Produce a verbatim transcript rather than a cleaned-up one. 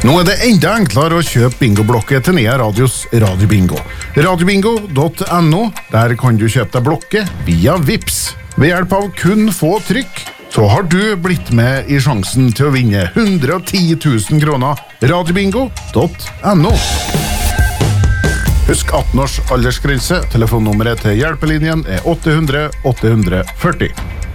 Nå er det enda enklere å kjøpe bingoblokke til Nea Radios Radio Bingo. radiobingo punktum no, der kan du kjøpe deg blokke via Vips. Ved hjelp av kun få trykk, så har du blitt med i sjansen til å vinne hundre og ti tusen kroner. radiobingo punktum no. Husk atten års aldersgrense. Telefonnummeret til hjelpelinjen er åtte hundre åtte hundre førti.